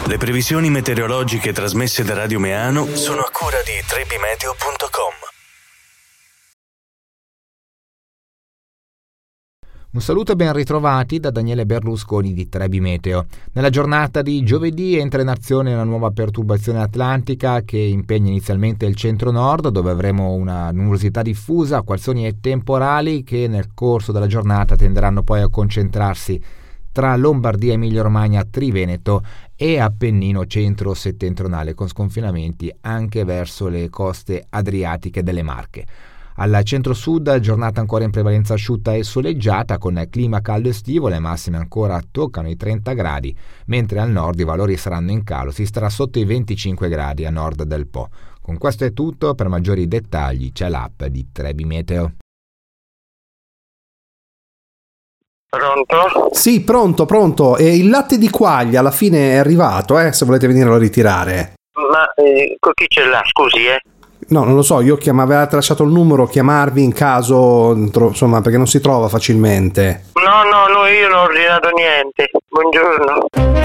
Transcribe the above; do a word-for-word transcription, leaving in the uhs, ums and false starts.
Le previsioni meteorologiche trasmesse da Radio Meano sono a cura di trebimeteo punto com. Un saluto e ben ritrovati da Daniele Berlusconi di Trebi Meteo. Nella giornata di giovedì entra in azione una nuova perturbazione atlantica che impegna inizialmente il centro-nord, dove avremo una nuvolosità diffusa, acquazzoni e temporali che nel corso della giornata tenderanno poi a concentrarsi tra Lombardia, Emilia-Romagna, Triveneto e Appennino centro-settentrionale, con sconfinamenti anche verso le coste adriatiche delle Marche. Al centro-sud giornata ancora in prevalenza asciutta e soleggiata con clima caldo estivo, le massime ancora toccano i trenta gradi, mentre al nord i valori saranno in calo, si starà sotto i venticinque gradi a nord del Po. Con questo è tutto, per maggiori dettagli c'è l'app di Trebi Meteo. Pronto? Sì, pronto, pronto. E il latte di quaglia alla fine è arrivato, eh, se volete venirlo a ritirare. Ma eh, con chi ce l'ha, scusi, eh? No, non lo so, io chiam- avevate lasciato il numero, chiamarvi in caso, tro- insomma, perché non si trova facilmente. No, no, no, io non ho ordinato niente. Buongiorno.